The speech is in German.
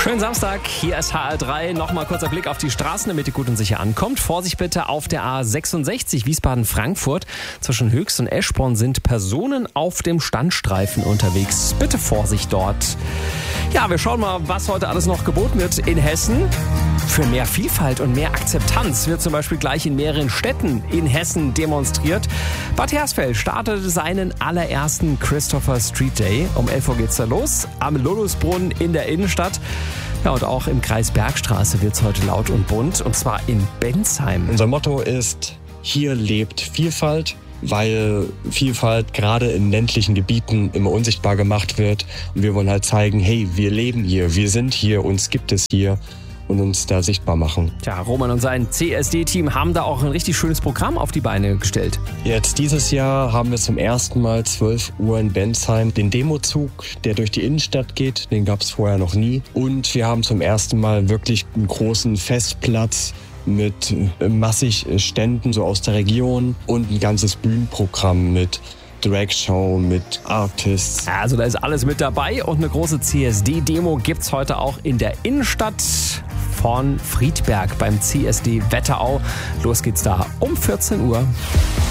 Schönen Samstag, hier ist HR3. Nochmal kurzer Blick auf die Straßen, damit ihr gut und sicher ankommt. Vorsicht bitte auf der A66 Wiesbaden-Frankfurt. Zwischen Höchst und Eschborn sind Personen auf dem Standstreifen unterwegs. Bitte Vorsicht dort. Ja, wir schauen mal, was heute alles noch geboten wird in Hessen. Für mehr Vielfalt und mehr Akzeptanz wird zum Beispiel gleich in mehreren Städten in Hessen demonstriert. Bad Hersfeld startete seinen allerersten Christopher Street Day. Um 11 Uhr geht's da los, am Lulusbrunnen in der Innenstadt. Ja, und auch im Kreis Bergstraße wird's heute laut und bunt, und zwar in Bensheim. Unser Motto ist, hier lebt Vielfalt, weil Vielfalt gerade in ländlichen Gebieten immer unsichtbar gemacht wird. Und wir wollen halt zeigen, hey, wir leben hier, wir sind hier, uns gibt es hier. Und uns da sichtbar machen. Tja, Roman und sein CSD-Team haben da auch ein richtig schönes Programm auf die Beine gestellt. Jetzt dieses Jahr haben wir zum ersten Mal 12 Uhr in Bensheim den Demozug, der durch die Innenstadt geht. Den gab es vorher noch nie. Und wir haben zum ersten Mal wirklich einen großen Festplatz mit massig Ständen so aus der Region und ein ganzes Bühnenprogramm mit Dragshow, mit Artists. Also da ist alles mit dabei, und eine große CSD-Demo gibt's heute auch in der Innenstadt von Friedberg beim CSD Wetterau. Los geht's da um 14 Uhr.